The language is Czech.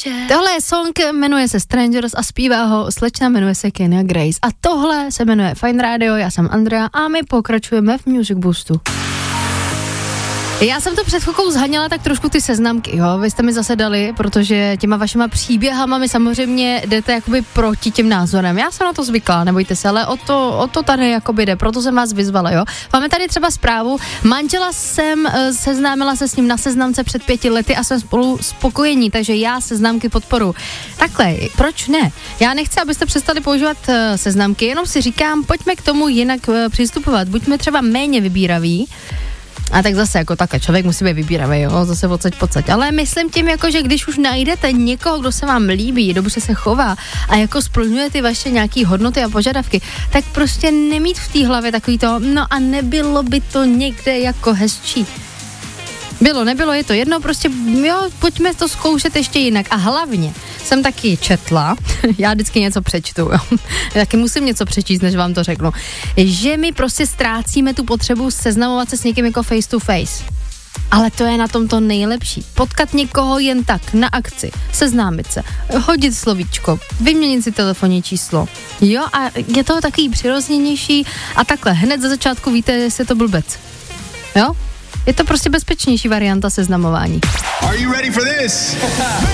Tohle je song, jmenuje se Strangers a zpívá ho slečna, jmenuje se Kenya Grace. A tohle se jmenuje Fine Radio, já jsem Andrea a my pokračujeme v Music Boostu. Já jsem to před chvilkou zhaněla tak trošku ty seznamky, jo, vy jste mi zase dali, protože těma vašima příběhama mi samozřejmě jdete jakoby proti těm názorem. Já jsem na to zvykla, nebojte se, ale o to tady jakoby jde, proto jsem vás vyzvala, jo. Máme tady třeba zprávu, manžela jsem seznámila se s ním na seznamce před 5 lety a jsme spolu spokojení, takže já seznamky podporu. Takhle, proč ne? Já nechci, abyste přestali používat seznamky, jenom si říkám, pojďme k tomu jinak přistupovat, buďme třeba méně vybíraví. A tak zase jako takhle, člověk musí být vybíravý, jo, zase pocať. Ale myslím tím jako, že když už najdete někoho, kdo se vám líbí, dobře se chová a jako splňuje ty vaše nějaký hodnoty a požadavky, tak prostě nemít v té hlavě takový to, no a nebylo by to někde jako hezčí. Nebylo, je to jedno, prostě jo, pojďme to zkoušet ještě jinak. A hlavně jsem taky četla, já vždycky něco přečtu, jo, taky musím něco přečíst, než vám to řeknu, že my prostě ztrácíme tu potřebu seznamovat se s někým jako face to face. Ale to je na tom to nejlepší. Potkat někoho jen tak, na akci, seznámit se, hodit slovíčko, vyměnit si telefonní číslo. Jo, a je to takový přirozenější a takhle, hned za začátku víte, jestli je to blbec. Jo? Je to prostě bezpečnější varianta seznamování. Are you ready for this?